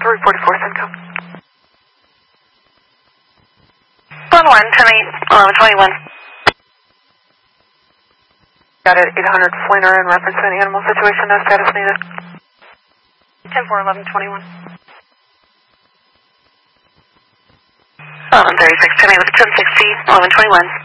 Recovery 44, Simcoe. 1-1, 10-8, 11-21. Got it, 800 Fleener in reference to an animal situation, no status needed. 10-4, 11-21. 36, 10-8 with 10-6, 11-21.